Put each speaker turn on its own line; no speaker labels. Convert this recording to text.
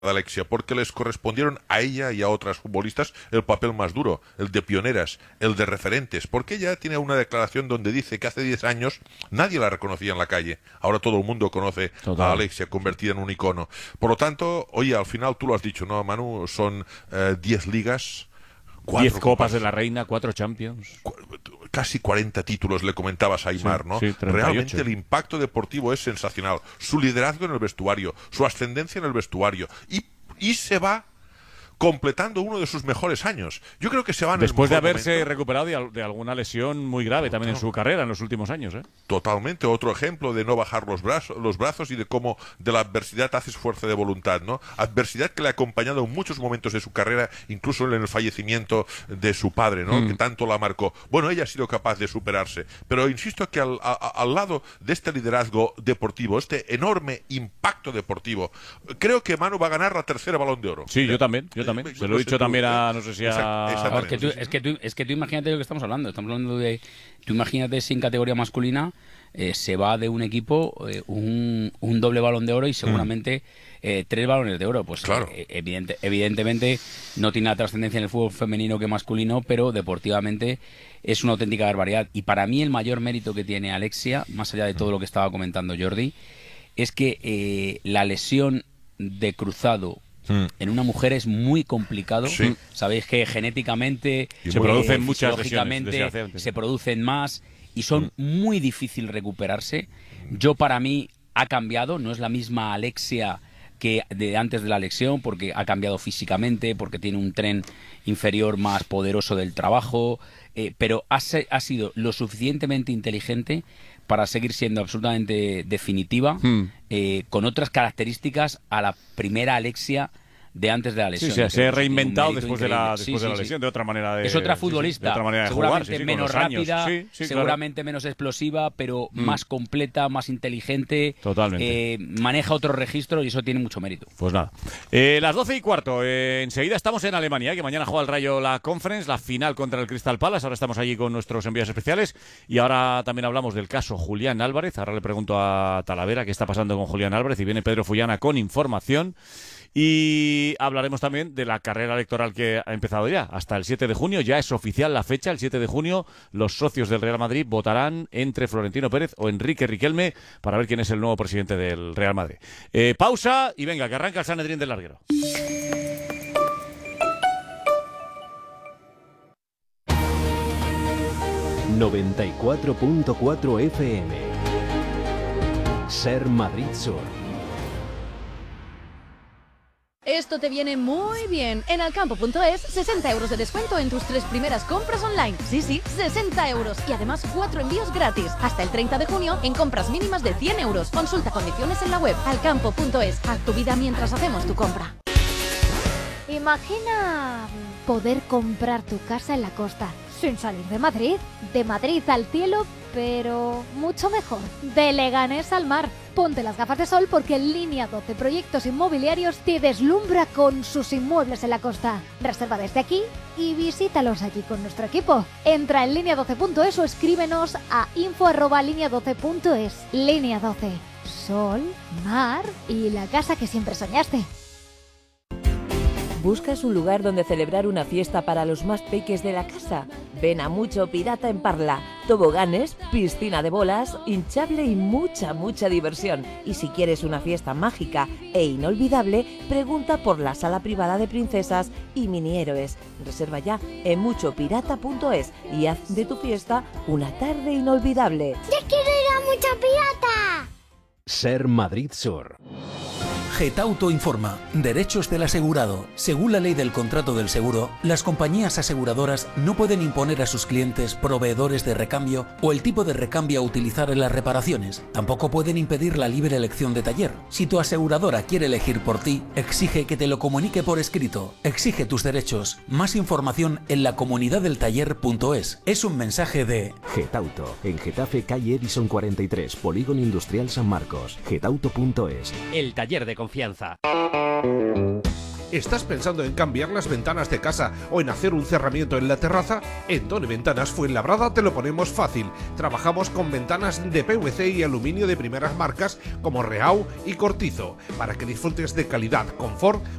de Alexia, porque les correspondieron a ella y a otras futbolistas el papel más duro, el de pioneras, el de referentes, porque ella tiene una declaración donde dice que hace 10 años nadie la reconocía en la calle, ahora todo el mundo conoce a Alexia, convertida en un icono. Por lo tanto, oye, al final tú lo has dicho, ¿no, Manu? Son 10 ligas,
10 copas de la Reina, 4 Champions.
Casi 40 títulos, le comentabas a Aimar, ¿no?
Sí,
realmente el impacto deportivo es sensacional. Su liderazgo en el vestuario, su ascendencia en el vestuario. Y se va completando uno de sus mejores años. Yo creo que se van
después de haberse recuperado de alguna lesión muy grave también en su carrera en los últimos años, ¿eh?
Totalmente, otro ejemplo de no bajar los brazos y de cómo de la adversidad haces fuerza de voluntad, ¿no? Adversidad que le ha acompañado en muchos momentos de su carrera, incluso en el fallecimiento de su padre, ¿no? Que tanto la marcó. Bueno, ella ha sido capaz de superarse, pero insisto que al lado de este liderazgo deportivo, este enorme impacto deportivo, creo que Manu va a ganar la tercera Balón de Oro.
Sí, yo también. Se lo he dicho también a, no sé si a...
Es que tú imagínate de lo que estamos hablando. Estamos hablando de... Tú imagínate si en categoría masculina se va de un equipo un doble Balón de Oro y seguramente 3 Balones de Oro. Pues
claro.
Evidentemente no tiene la trascendencia en el fútbol femenino que masculino, pero deportivamente es una auténtica barbaridad. Y para mí el mayor mérito que tiene Alexia, más allá de todo lo que estaba comentando Jordi, es que la lesión de cruzado en una mujer es muy complicado.
Sí.
Sabéis que genéticamente
se producen muchas
lesiones, se producen más y son muy difícil recuperarse. Yo, para mí, ha cambiado, no es la misma Alexia que de antes de la lesión, porque ha cambiado físicamente, porque tiene un tren inferior más poderoso del trabajo, pero ha sido lo suficientemente inteligente para seguir siendo absolutamente definitiva, con otras características a la primera Alexia de antes de la lesión.
Sí, se ha reinventado después de la lesión, de otra manera.
Es otra futbolista,
de otra manera de
seguramente
jugar,
menos rápida, seguramente
claro,
menos explosiva, pero más completa, más inteligente.
Totalmente.
Maneja otro registro y eso tiene mucho mérito.
Pues nada. Las 12:15. Enseguida estamos en Alemania, que mañana juega el Rayo la Conference, la final contra el Crystal Palace. Ahora estamos allí con nuestros enviados especiales y ahora también hablamos del caso Julián Álvarez. Ahora le pregunto a Talavera qué está pasando con Julián Álvarez y viene Pedro Fullana con información. Y hablaremos también de la carrera electoral que ha empezado ya. Hasta el 7 de junio, ya es oficial la fecha. El 7 de junio los socios del Real Madrid votarán entre Florentino Pérez o Enrique Riquelme para ver quién es el nuevo presidente del Real Madrid. Pausa y venga, que arranca el Sanedrín del Larguero.
...94.4 FM... Ser Madrid Sur.
Esto te viene muy bien. En Alcampo.es, 60 euros de descuento en tus 3 primeras compras online. Sí, 60 euros. Y además 4 envíos gratis. Hasta el 30 de junio en compras mínimas de 100 euros. Consulta condiciones en la web. Alcampo.es. Haz tu vida mientras hacemos tu compra.
Imagina poder comprar tu casa en la costa, sin salir de Madrid. De Madrid al cielo, pero mucho mejor. De Leganés al mar. Ponte las gafas de sol porque Línea 12 Proyectos Inmobiliarios te deslumbra con sus inmuebles en la costa. Reserva desde aquí y visítalos allí con nuestro equipo. Entra en línea12.es o escríbenos a info@linea12.es. Línea 12. Sol, mar y la casa que siempre soñaste.
¿Buscas un lugar donde celebrar una fiesta para los más peques de la casa? Ven a Mucho Pirata en Parla. Toboganes, piscina de bolas, hinchable y mucha diversión. Y si quieres una fiesta mágica e inolvidable, pregunta por la sala privada de princesas y mini héroes. Reserva ya en muchopirata.es y haz de tu fiesta una tarde inolvidable.
¡Ya quiero ir a Mucho Pirata!
Ser Madrid Sur.
Getauto informa. Derechos del asegurado. Según la ley del contrato del seguro, las compañías aseguradoras no pueden imponer a sus clientes proveedores de recambio o el tipo de recambio a utilizar en las reparaciones. Tampoco pueden impedir la libre elección de taller. Si tu aseguradora quiere elegir por ti, exige que te lo comunique por escrito. Exige tus derechos. Más información en lacomunidadeltaller.es. Es un mensaje de
Getauto, en Getafe, calle Edison 43, Polígono Industrial San Marcos. Getauto.es.
El taller de confianza. ¿Estás pensando en cambiar las ventanas de casa o en hacer un cerramiento en la terraza? En Done Ventanas Fuenlabrada te lo ponemos fácil. Trabajamos con ventanas de PVC y aluminio de primeras marcas como Reau y Cortizo, para que disfrutes de calidad, confort,